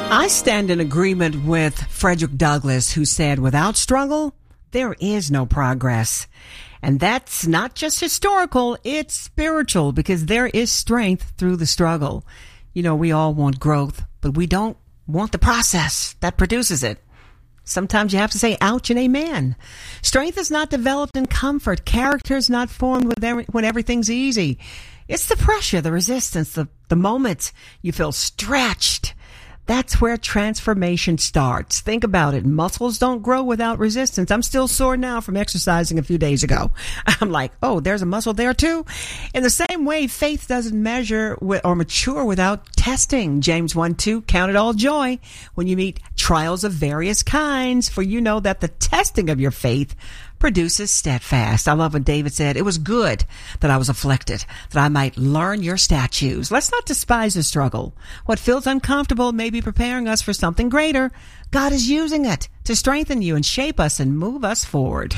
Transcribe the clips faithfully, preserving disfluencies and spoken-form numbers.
I stand in agreement with Frederick Douglass, who said, without struggle, there is no progress. And that's not just historical, it's spiritual, because there is strength through the struggle. You know, we all want growth, but we don't want the process that produces it. Sometimes you have to say ouch and amen. Strength is not developed in comfort. Character is not formed with every, when everything's easy. It's the pressure, the resistance, the, the moment you feel stretched. That's where transformation starts. Think about it. Muscles don't grow without resistance. I'm still sore now from exercising a few days ago. I'm like, oh, there's a muscle there too. In the same way, faith doesn't measure or mature without testing. James one two, count it all joy when you meet trials of various kinds, for you know that the testing of your faith produces steadfast. I love when David said, it was good that I was afflicted, that I might learn your statutes. Let's not despise the struggle. What feels uncomfortable may be preparing us for something greater. God is using it to strengthen you and shape us and move us forward.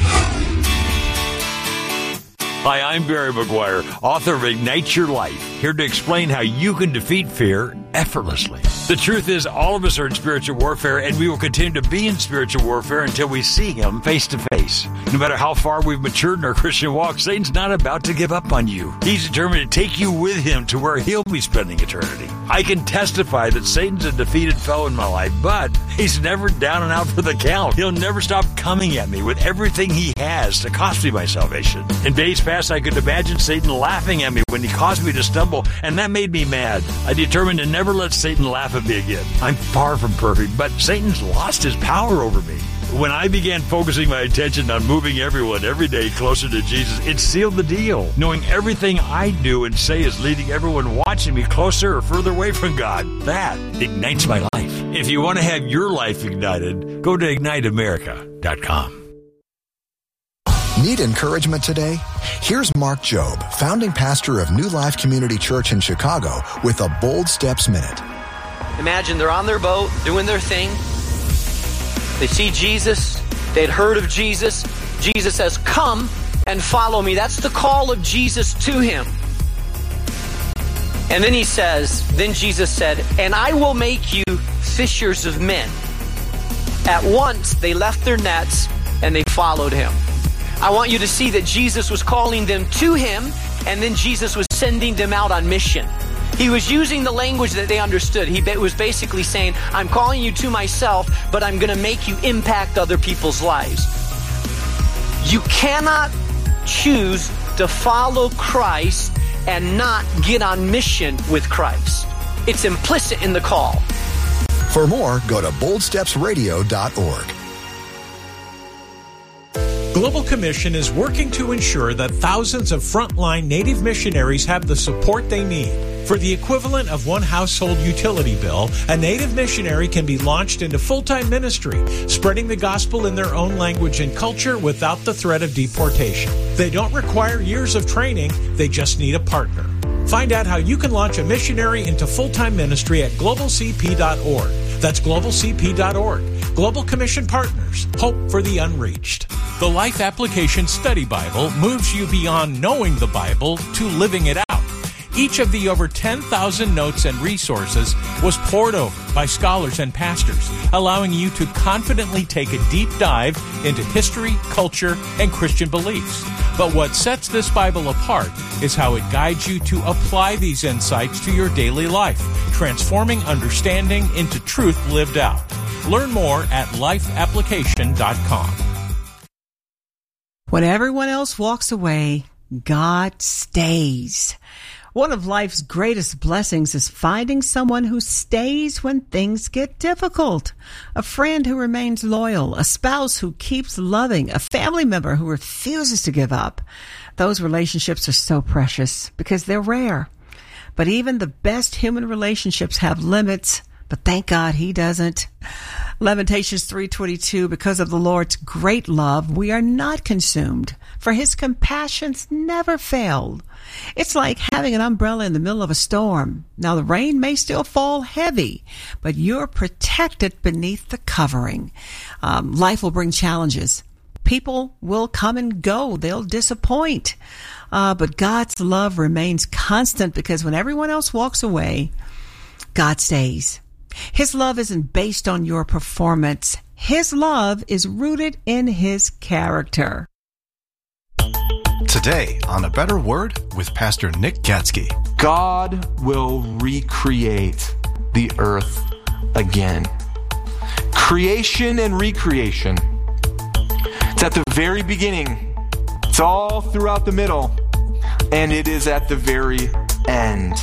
Hi, I'm Barry McGuire, author of Ignite Your Life, here to explain how you can defeat fear effortlessly. The truth is, all of us are in spiritual warfare, and we will continue to be in spiritual warfare until we see Him face to face. No matter how far we've matured in our Christian walk, Satan's not about to give up on you. He's determined to take you with him to where he'll be spending eternity. I can testify that Satan's a defeated foe in my life, but he's never down and out for the count. He'll never stop coming at me with everything he has to cost me my salvation. In days past, I could imagine Satan laughing at me when he caused me to stumble, and that made me mad. I determined to never let Satan laugh at me again. I'm far from perfect, but Satan's lost his power over me. When I began focusing my attention on moving everyone every day closer to Jesus, it sealed the deal. Knowing everything I do and say is leading everyone watching me closer or further away from God. That ignites my life. If you want to have your life ignited, go to ignite america dot com. Need encouragement today? Here's Mark Jobe, founding pastor of New Life Community Church in Chicago, with a Bold Steps Minute. Imagine they're on their boat, doing their thing. They see Jesus. They'd heard of Jesus. Jesus says, come and follow me. That's the call of Jesus to him. And then he says, then Jesus said, and I will make you fishers of men. At once, they left their nets and they followed him. I want you to see that Jesus was calling them to him, and then Jesus was sending them out on mission. He was using the language that they understood. He was basically saying, I'm calling you to myself, but I'm going to make you impact other people's lives. You cannot choose to follow Christ and not get on mission with Christ. It's implicit in the call. For more, go to bold steps radio dot org. Global Commission is working to ensure that thousands of frontline Native missionaries have the support they need. For the equivalent of one household utility bill, a Native missionary can be launched into full-time ministry, spreading the gospel in their own language and culture without the threat of deportation. They don't require years of training, they just need a partner. Find out how you can launch a missionary into full-time ministry at global c p dot org. That's global c p dot org. Global Commission Partners. Hope for the unreached. The Life Application Study Bible moves you beyond knowing the Bible to living it out. Each of the over ten thousand notes and resources was poured over by scholars and pastors, allowing you to confidently take a deep dive into history, culture, and Christian beliefs. But what sets this Bible apart is how it guides you to apply these insights to your daily life, transforming understanding into truth lived out. Learn more at life application dot com. When everyone else walks away, God stays. One of life's greatest blessings is finding someone who stays when things get difficult. A friend who remains loyal, a spouse who keeps loving, a family member who refuses to give up. Those relationships are so precious because they're rare. But even the best human relationships have limits, but thank God he doesn't. Lamentations three twenty-two, because of the Lord's great love, we are not consumed, for his compassions never failed. It's like having an umbrella in the middle of a storm. Now, the rain may still fall heavy, but you're protected beneath the covering. Um, life will bring challenges. People will come and go. They'll disappoint. Uh, but God's love remains constant because when everyone else walks away, God stays. His love isn't based on your performance. His love is rooted in his character. Today on A Better Word with Pastor Nick Gatsky. God will recreate the earth again. Creation and recreation. It's at the very beginning. It's all throughout the middle. And it is at the very end.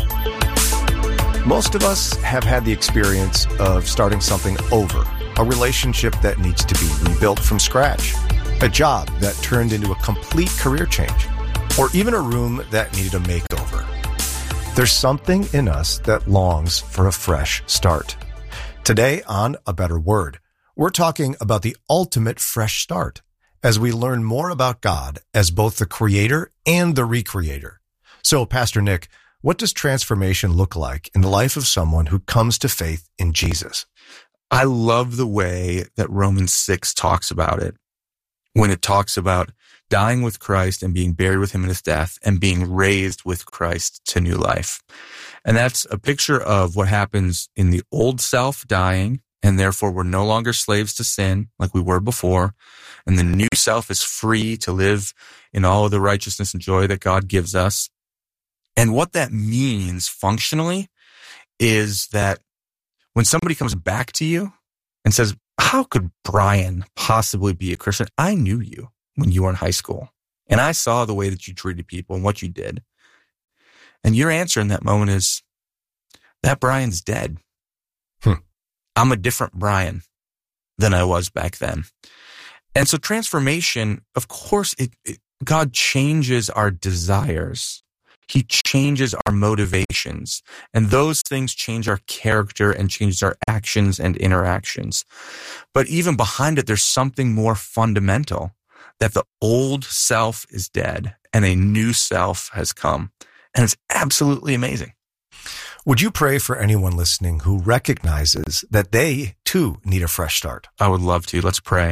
Most of us have had the experience of starting something over, a relationship that needs to be rebuilt from scratch, a job that turned into a complete career change, or even a room that needed a makeover. There's something in us that longs for a fresh start. Today on A Better Word, we're talking about the ultimate fresh start as we learn more about God as both the creator and the recreator. So, Pastor Nick, what does transformation look like in the life of someone who comes to faith in Jesus? I love the way that Romans six talks about it, when it talks about dying with Christ and being buried with him in his death and being raised with Christ to new life. And that's a picture of what happens in the old self dying, and therefore we're no longer slaves to sin like we were before. And the new self is free to live in all of the righteousness and joy that God gives us. And what that means functionally is that when somebody comes back to you and says, how could Brian possibly be a Christian? I knew you when you were in high school, and I saw the way that you treated people and what you did. And your answer in that moment is, that Brian's dead. Hmm. I'm a different Brian than I was back then. And so transformation, of course, it, it, God changes our desires. He changes our motivations, and those things change our character and change our actions and interactions. But even behind it, there's something more fundamental, that the old self is dead and a new self has come. And it's absolutely amazing. Would you pray for anyone listening who recognizes that they too need a fresh start? I would love to. Let's pray.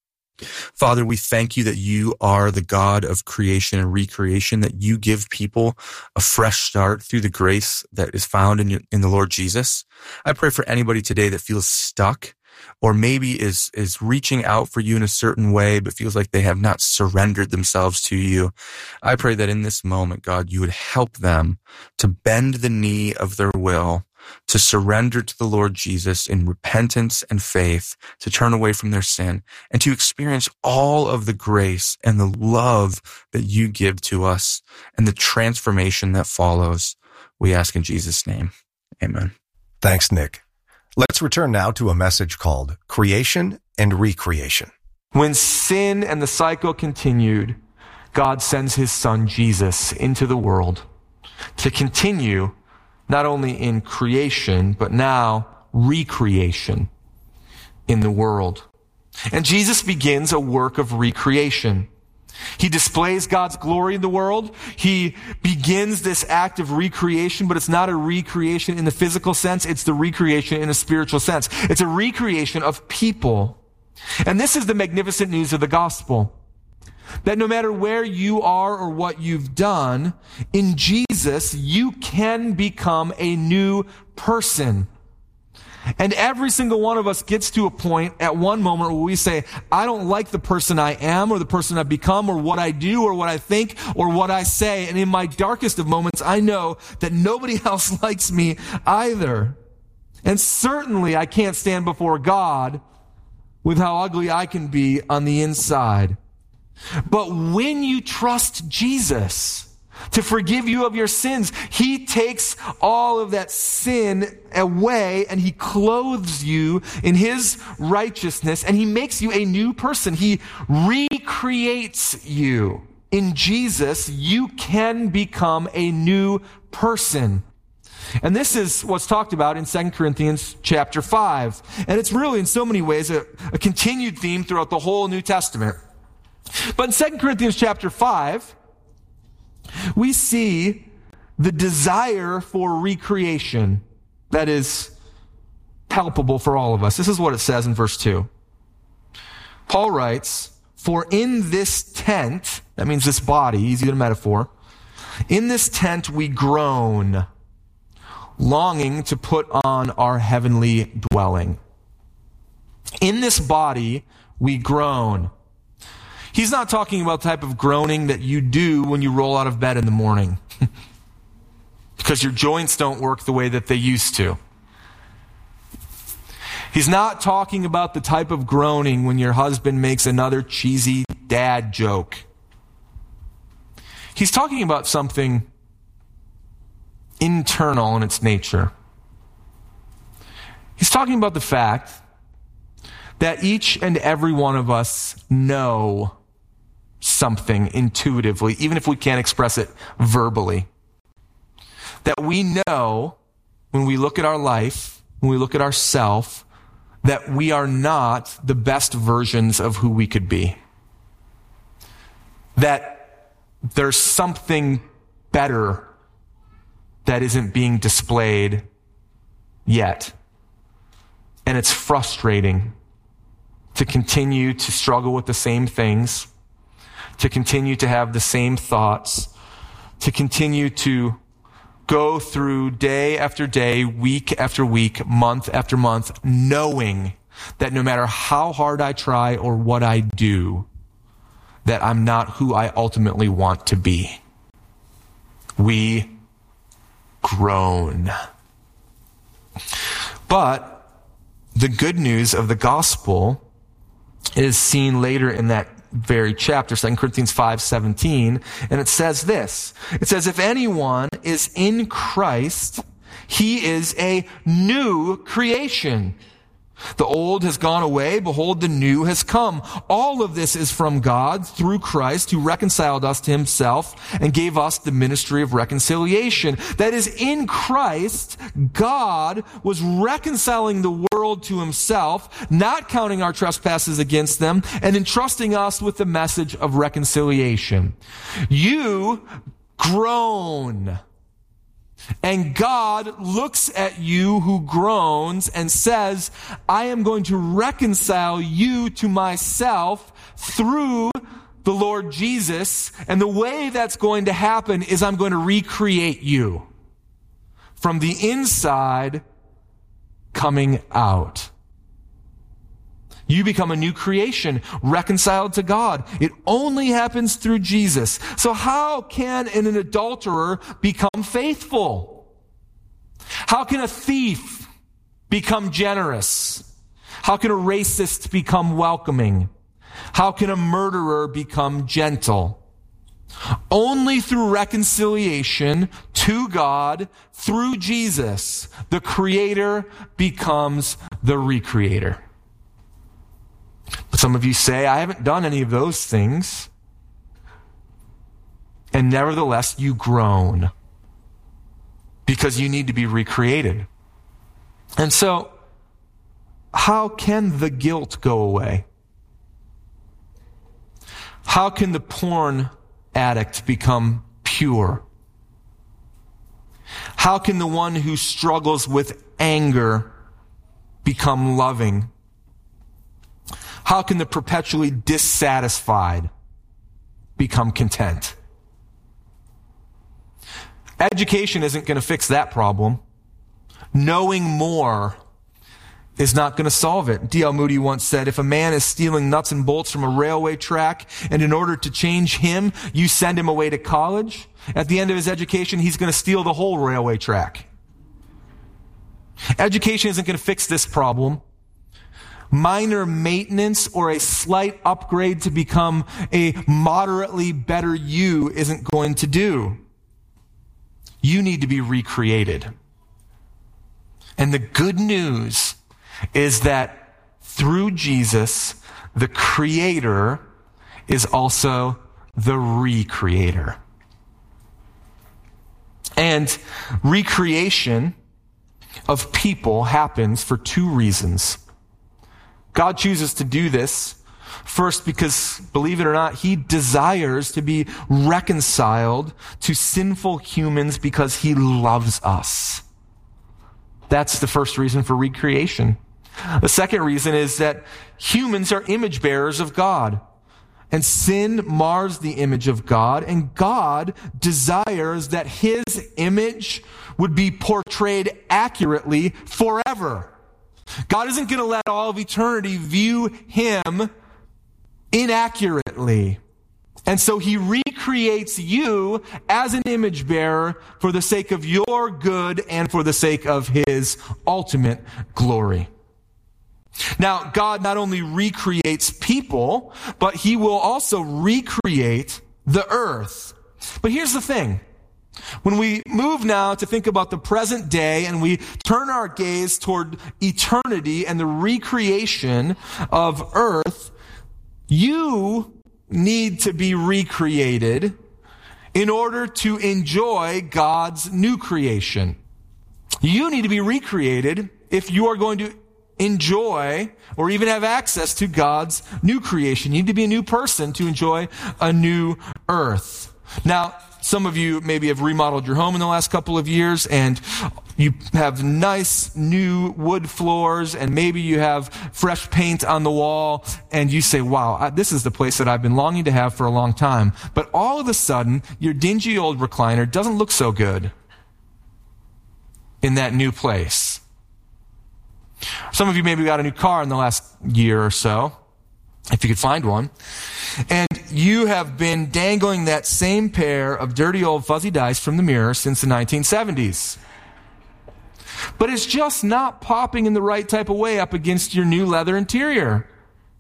Father, we thank you that you are the God of creation and recreation, that you give people a fresh start through the grace that is found in, in the Lord Jesus. I pray for anybody today that feels stuck, or maybe is, is reaching out for you in a certain way, but feels like they have not surrendered themselves to you. I pray that in this moment, God, you would help them to bend the knee of their will, to surrender to the Lord Jesus in repentance and faith, to turn away from their sin, and to experience all of the grace and the love that you give to us and the transformation that follows. We ask in Jesus' name. Amen. Thanks, Nick. Let's return now to a message called Creation and Recreation. When sin and the cycle continued, God sends his son Jesus into the world to continue not only in creation, but now recreation in the world. And Jesus begins a work of recreation. He displays God's glory in the world. He begins this act of recreation, but it's not a recreation in the physical sense. It's the recreation in a spiritual sense. It's a recreation of people. And this is the magnificent news of the gospel. That no matter where you are or what you've done, in Jesus, you can become a new person. And every single one of us gets to a point at one moment where we say, I don't like the person I am or the person I've become or what I do or what I think or what I say. And in my darkest of moments, I know that nobody else likes me either. And certainly I can't stand before God with how ugly I can be on the inside. But when you trust Jesus to forgive you of your sins, he takes all of that sin away and he clothes you in his righteousness and he makes you a new person. He recreates you. In Jesus, you can become a new person. And this is what's talked about in Second Corinthians chapter five. And it's really in so many ways a, a continued theme throughout the whole New Testament. But in Second Corinthians chapter five, we see the desire for recreation that is palpable for all of us. This is what it says in verse two. Paul writes, for in this tent, that means this body, he's using a metaphor, in this tent we groan, longing to put on our heavenly dwelling. In this body, we groan. He's not talking about the type of groaning that you do when you roll out of bed in the morning because your joints don't work the way that they used to. He's not talking about the type of groaning when your husband makes another cheesy dad joke. He's talking about something internal in its nature. He's talking about the fact that each and every one of us know something intuitively, even if we can't express it verbally. That we know when we look at our life, when we look at ourselves, that we are not the best versions of who we could be. That there's something better that isn't being displayed yet. And it's frustrating to continue to struggle with the same things, to continue to have the same thoughts, to continue to go through day after day, week after week, month after month, knowing that no matter how hard I try or what I do, that I'm not who I ultimately want to be. We groan. But the good news of the gospel is seen later in that very chapter, Second Corinthians five seventeen, and it says this. It says, if anyone is in Christ, he is a new creation. The old has gone away, behold, the new has come. All of this is from God through Christ, who reconciled us to himself and gave us the ministry of reconciliation. That is, in Christ, God was reconciling the world to himself, not counting our trespasses against them, and entrusting us with the message of reconciliation. You groan. And God looks at you who groans and says, I am going to reconcile you to myself through the Lord Jesus. And the way that's going to happen is I'm going to recreate you from the inside coming out. You become a new creation, reconciled to God. It only happens through Jesus. So how can an adulterer become faithful? How can a thief become generous? How can a racist become welcoming? How can a murderer become gentle? Only through reconciliation to God through Jesus, the Creator becomes the recreator. But some of you say, I haven't done any of those things. And nevertheless, you groan because you need to be recreated. And so, how can the guilt go away? How can the porn addict become pure? How can the one who struggles with anger become loving? How can the perpetually dissatisfied become content? Education isn't going to fix that problem. Knowing more is not going to solve it. D L Moody once said, if a man is stealing nuts and bolts from a railway track, and in order to change him, you send him away to college, at the end of his education, he's going to steal the whole railway track. Education isn't going to fix this problem. Minor maintenance or a slight upgrade to become a moderately better you isn't going to do. You need to be recreated. And the good news is that through Jesus, the Creator is also the recreator. And recreation of people happens for two reasons. God chooses to do this, first because, believe it or not, he desires to be reconciled to sinful humans because he loves us. That's the first reason for recreation. The second reason is that humans are image bearers of God. And sin mars the image of God, and God desires that his image would be portrayed accurately forever. God isn't going to let all of eternity view him inaccurately. And so he recreates you as an image bearer for the sake of your good and for the sake of his ultimate glory. Now, God not only recreates people, but he will also recreate the earth. But here's the thing. When we move now to think about the present day and we turn our gaze toward eternity and the recreation of earth, you need to be recreated in order to enjoy God's new creation. You need to be recreated if you are going to enjoy or even have access to God's new creation. You need to be a new person to enjoy a new earth. Now, some of you maybe have remodeled your home in the last couple of years and you have nice new wood floors and maybe you have fresh paint on the wall and you say, wow, this is the place that I've been longing to have for a long time. But all of a sudden, your dingy old recliner doesn't look so good in that new place. Some of you maybe got a new car in the last year or so, if you could find one. And you have been dangling that same pair of dirty old fuzzy dice from the mirror since the nineteen seventies. But it's just not popping in the right type of way up against your new leather interior.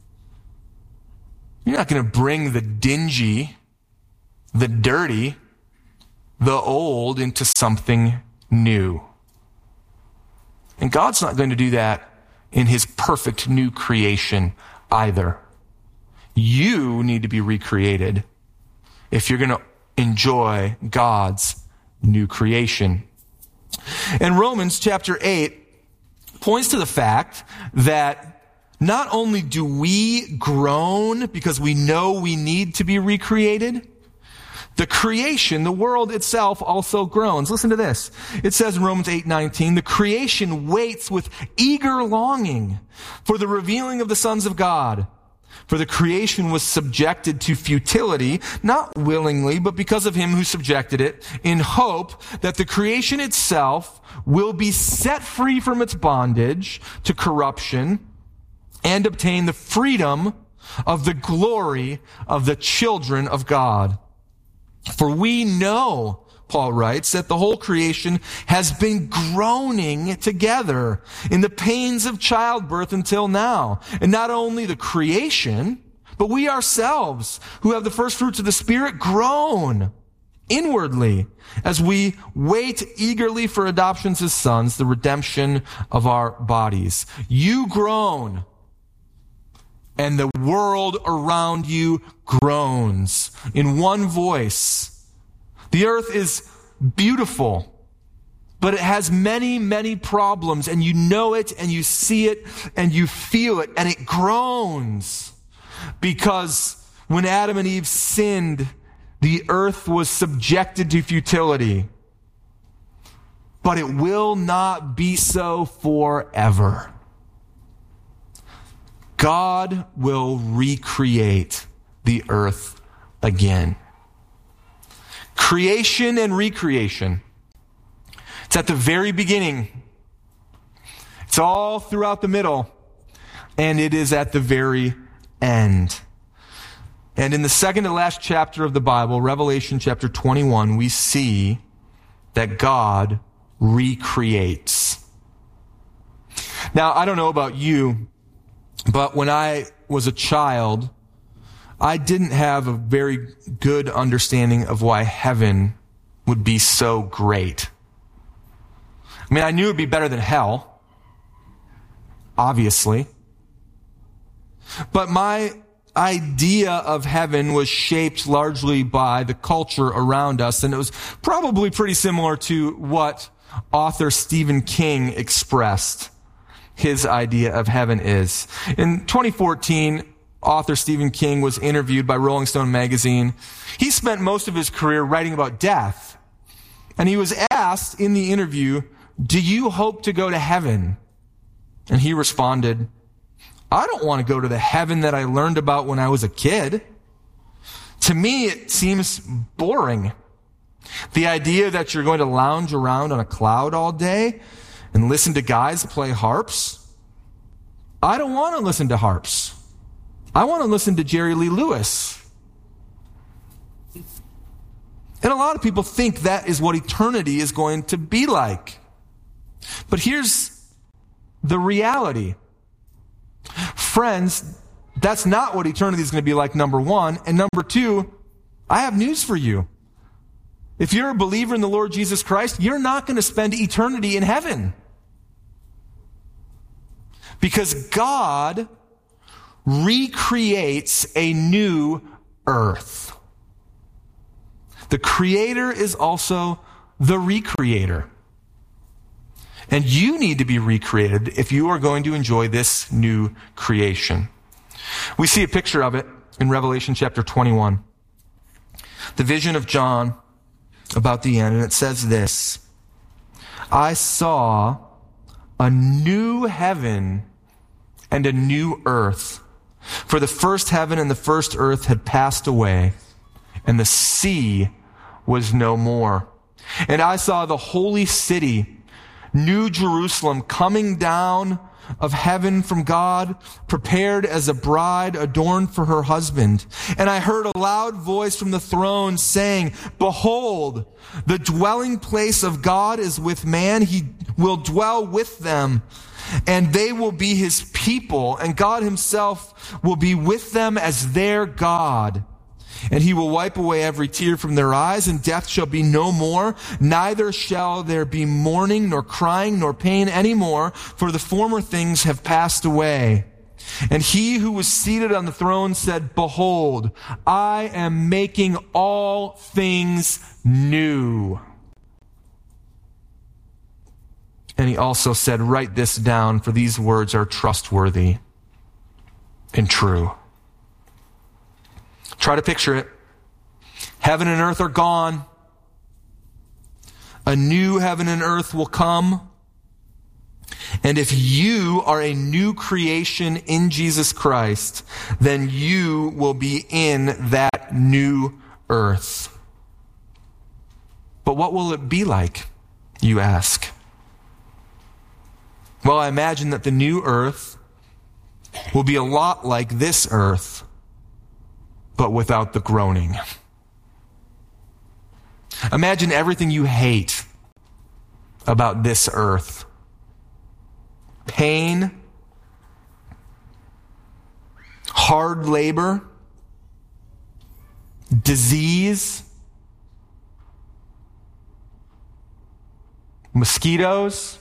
You're not going to bring the dingy, the dirty, the old into something new. And God's not going to do that in his perfect new creation either. You need to be recreated if you're going to enjoy God's new creation. And Romans chapter eight points to the fact that not only do we groan because we know we need to be recreated, the creation, the world itself also groans. Listen to this. It says in Romans eight nineteen, the creation waits with eager longing for the revealing of the sons of God. For the creation was subjected to futility, not willingly, but because of him who subjected it, in hope that the creation itself will be set free from its bondage to corruption and obtain the freedom of the glory of the children of God. For we know, Paul writes, that the whole creation has been groaning together in the pains of childbirth until now. And not only the creation, but we ourselves, who have the first fruits of the Spirit, groan inwardly as we wait eagerly for adoptions as sons, the redemption of our bodies. You groan, and the world around you groans in one voice. The earth is beautiful, but it has many, many problems, and you know it, and you see it, and you feel it, and it groans. Because when Adam and Eve sinned, the earth was subjected to futility. But it will not be so forever. God will recreate the earth again. Creation and recreation. It's at the very beginning. It's all throughout the middle. And it is at the very end. And in the second to last chapter of the Bible, Revelation chapter twenty-one, we see that God recreates. Now, I don't know about you, but when I was a child, I didn't have a very good understanding of why heaven would be so great. I mean, I knew it would be better than hell, obviously. But my idea of heaven was shaped largely by the culture around us, and it was probably pretty similar to what author Stephen King expressed his idea of heaven is. In twenty fourteen, author Stephen King was interviewed by Rolling Stone magazine. He spent most of his career writing about death. And he was asked in the interview, do you hope to go to heaven? And he responded, I don't want to go to the heaven that I learned about when I was a kid. To me, it seems boring. The idea that you're going to lounge around on a cloud all day and listen to guys play harps. I don't want to listen to harps. I want to listen to Jerry Lee Lewis. And a lot of people think that is what eternity is going to be like. But here's the reality. Friends, that's not what eternity is going to be like, number one. And number two, I have news for you. If you're a believer in the Lord Jesus Christ, you're not going to spend eternity in heaven. Because God recreates a new earth. The Creator is also the recreator. And you need to be recreated if you are going to enjoy this new creation. We see a picture of it in Revelation chapter twenty-one. The vision of John about the end, and it says this: I saw a new heaven and a new earth. For the first heaven and the first earth had passed away, and the sea was no more. And I saw the holy city, New Jerusalem, coming down of heaven from God, prepared as a bride adorned for her husband. And I heard a loud voice from the throne saying, Behold, the dwelling place of God is with man. He will dwell with them, and they will be his people, and God himself will be with them as their God. And he will wipe away every tear from their eyes, and death shall be no more. Neither shall there be mourning, nor crying, nor pain any more, for the former things have passed away. And he who was seated on the throne said, Behold, I am making all things new. And he also said, Write this down, for these words are trustworthy and true. Try to picture it. Heaven and earth are gone. A new heaven and earth will come. And if you are a new creation in Jesus Christ, then you will be in that new earth. But what will it be like, you ask? Well, I imagine that the new earth will be a lot like this earth, but without the groaning. Imagine everything you hate about this earth. Pain, hard labor, disease, mosquitoes,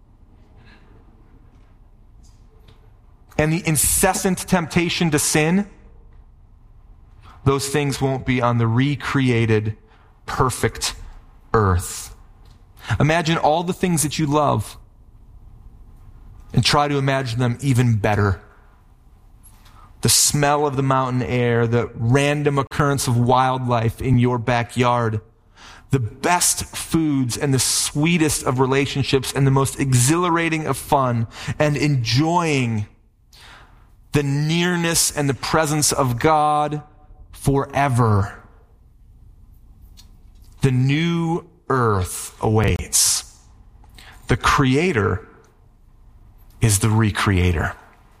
and the incessant temptation to sin. Those things won't be on the recreated, perfect earth. Imagine all the things that you love and try to imagine them even better. The smell of the mountain air, the random occurrence of wildlife in your backyard, the best foods and the sweetest of relationships and the most exhilarating of fun, and enjoying the nearness and the presence of God forever. The new earth awaits. The Creator is the recreator.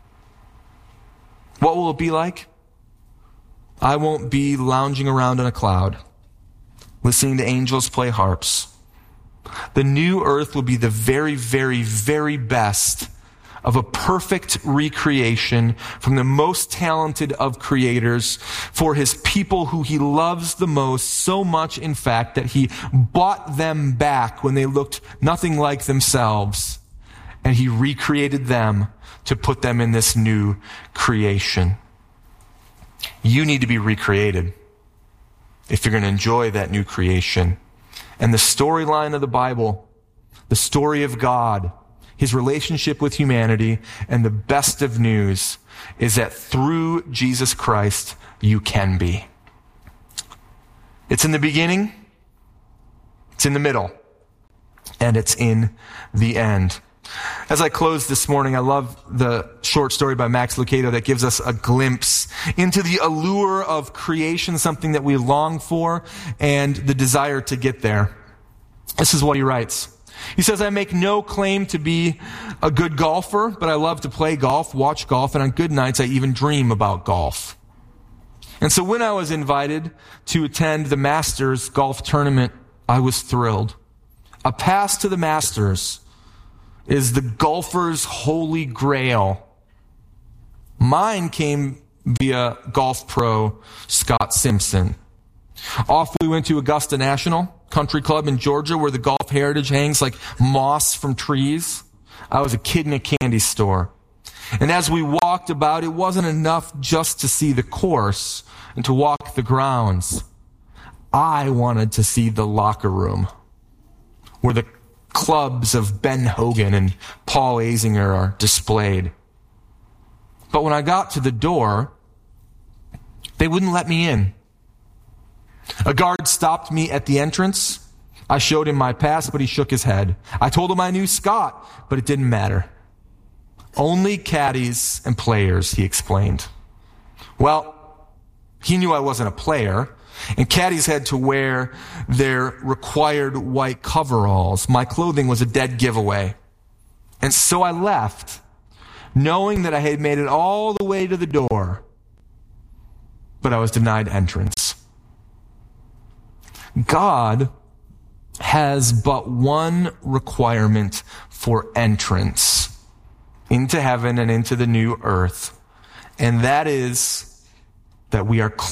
What will it be like? I won't be lounging around in a cloud, listening to angels play harps. The new earth will be the very, very, very best of a perfect recreation from the most talented of creators for his people who he loves the most, so much, in fact, that he bought them back when they looked nothing like themselves, and he recreated them to put them in this new creation. You need to be recreated if you're going to enjoy that new creation. And the storyline of the Bible, the story of God, his relationship with humanity, and the best of news is that through Jesus Christ, you can be. It's in the beginning, it's in the middle, and it's in the end. As I close this morning, I love the short story by Max Lucado that gives us a glimpse into the allure of creation, something that we long for, and the desire to get there. This is what he writes. He says, I make no claim to be a good golfer, but I love to play golf, watch golf, and on good nights I even dream about golf. And so when I was invited to attend the Masters golf tournament, I was thrilled. A pass to the Masters is the golfer's holy grail. Mine came via golf pro Scott Simpson. Off we went to Augusta National Country Club in Georgia, where the golf heritage hangs like moss from trees. I was a kid in a candy store. And as we walked about, it wasn't enough just to see the course and to walk the grounds. I wanted to see the locker room, where the clubs of Ben Hogan and Paul Azinger are displayed. But when I got to the door, they wouldn't let me in. A guard stopped me at the entrance. I showed him my pass, but he shook his head. I told him I knew Scott, but it didn't matter. Only caddies and players, he explained. Well, he knew I wasn't a player, and caddies had to wear their required white coveralls. My clothing was a dead giveaway. And so I left, knowing that I had made it all the way to the door, but I was denied entrance. God has but one requirement for entrance into heaven and into the new earth, and that is that we are